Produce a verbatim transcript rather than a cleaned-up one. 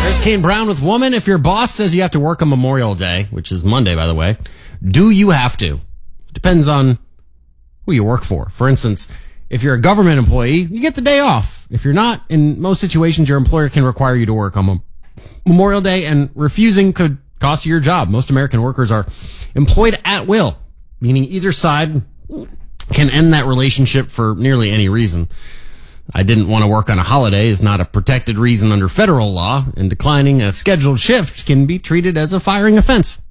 There's Kane Brown with Woman. If your boss says you have to work on Memorial Day, which is Monday, by the way, do you have to? Depends on who you work for. For instance, if you're a government employee, you get the day off. If you're not, in most situations, your employer can require you to work on Mem- Memorial Day, and refusing could cost you your job. Most American workers are employed at will, meaning either side can end that relationship for nearly any reason. I didn't want to work on a holiday is not a protected reason under federal law, and declining a scheduled shift can be treated as a firing offense.